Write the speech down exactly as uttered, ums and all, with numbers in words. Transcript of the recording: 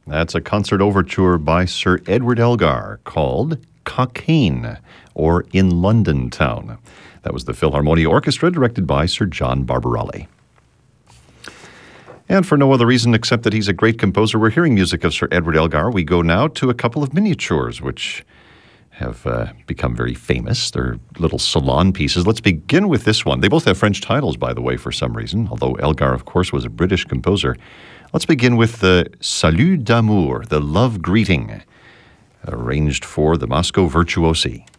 That's a concert overture by Sir Edward Elgar called Cockaigne, or In London Town. That was the Philharmonia Orchestra, directed by Sir John Barbarelli. And for no other reason except that he's a great composer, we're hearing music of Sir Edward Elgar. We go now to a couple of miniatures, which have uh, become very famous. They're little salon pieces. Let's begin with this one. They both have French titles, by the way, for some reason, although Elgar, of course, was a British composer. Let's begin with the Salut d'amour, the love greeting, arranged for the Moscow Virtuosi.